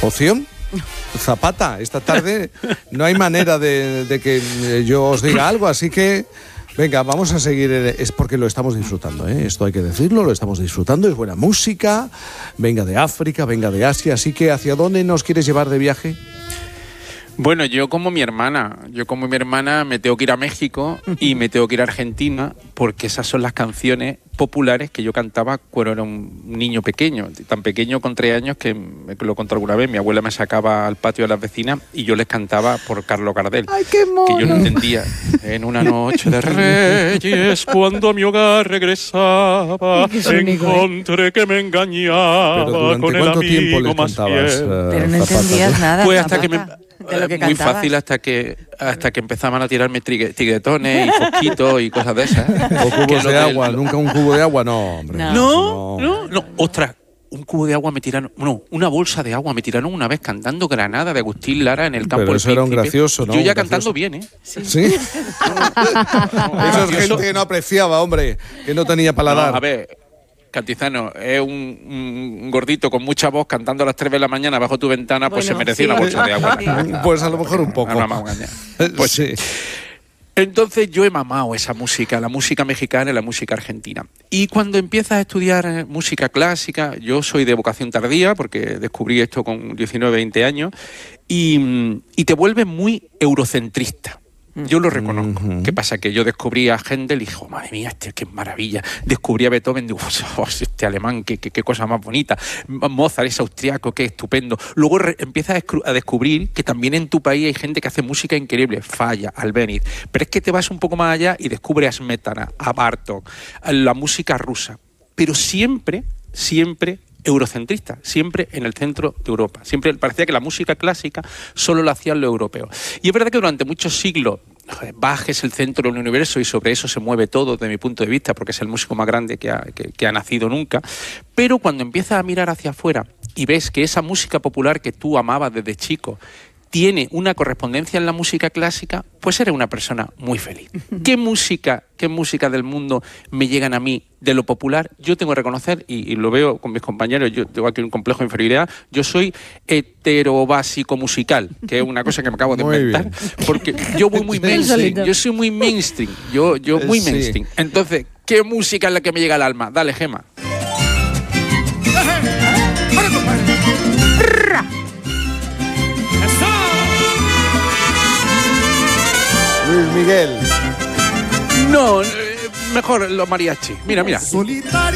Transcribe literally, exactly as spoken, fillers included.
¿Opción? Zapata, esta tarde no hay manera de, de que yo os diga algo, así que venga, vamos a seguir. Es porque lo estamos disfrutando, ¿eh? Esto hay que decirlo, lo estamos disfrutando, es buena música, venga de África, venga de Asia, así que ¿hacia dónde nos quieres llevar de viaje? Bueno, yo como mi hermana, yo como mi hermana me tengo que ir a México y me tengo que ir a Argentina, porque esas son las canciones populares que yo cantaba cuando era un niño pequeño, tan pequeño con tres años que lo conté alguna vez, mi abuela me sacaba al patio de las vecinas y yo les cantaba por Carlos Gardel. ¡Ay, qué mono! Que yo no entendía. En una noche de reyes, cuando a mi hogar regresaba, encontré que me engañaba. Pero ¿durante con el cuánto tiempo amigo les más cantabas? fiel. Uh, Pero no Zapata, entendías ¿no? nada. Pues hasta que me, Zapata, de lo que muy cantabas. fácil hasta que hasta que empezaban a tirarme trigue- tiguetones y fosquitos y cosas de esas. O Que cubos lo de del- agua, nunca un cubo de agua, no, hombre. No. No, no, no, ostras, un cubo de agua me tiraron, no, una bolsa de agua me tiraron una vez cantando Granada de Agustín Lara en el campo Pero del eso era un Príncipe. gracioso, ¿no? Yo ya Un cantando gracioso. bien, ¿eh? ¿Sí? Eso es gente que no apreciaba, hombre, que no tenía paladar. No, a ver, Cantizano, es un, un gordito con mucha voz cantando a las tres de la mañana bajo tu ventana, pues Bueno, se merecía sí. una bolsa de agua. Pues a lo mejor un poco. No, no, vamos a engañar. Pues sí. Entonces yo he mamado esa música, la música mexicana y la música argentina. Y cuando empiezas a estudiar eh, música clásica, yo soy de vocación tardía, porque descubrí esto con diecinueve, veinte años, y, y te vuelves muy eurocentrista. Yo lo reconozco. Uh-huh. ¿Qué pasa? Que yo descubrí a Händel y dije, oh, madre mía, este, qué maravilla. Descubrí a Beethoven, digo, oh, este alemán, qué, qué, qué cosa más bonita. Mozart es austriaco, qué estupendo. Luego re- empiezas a, escru- a descubrir que también en tu país hay gente que hace música increíble. Falla, Albéniz. Pero es que te vas un poco más allá y descubres a Smetana, a Bartók, a la música rusa. Pero siempre, siempre eurocentrista, siempre en el centro de Europa. Siempre parecía que la música clásica solo la hacían los europeos. Y es verdad que durante muchos siglos Bach es el centro del universo y sobre eso se mueve todo desde mi punto de vista, porque es el músico más grande que ha, que, que ha nacido nunca. Pero cuando empiezas a mirar hacia afuera y ves que esa música popular que tú amabas desde chico tiene una correspondencia en la música clásica, pues eres una persona muy feliz. ¿Qué música, qué música del mundo me llegan a mí de lo popular? Yo tengo que reconocer, y, y lo veo con mis compañeros, yo tengo aquí un complejo de inferioridad, yo soy heterobásico musical, que es una cosa que me acabo de Muy inventar, bien. porque yo voy muy Sí. mainstream, yo soy muy mainstream, yo, yo muy Sí. mainstream. Entonces, ¿qué música es la que me llega al alma? Dale, Gema. Luis Miguel. No, eh, mejor los mariachi. Mira, mira. Solitario.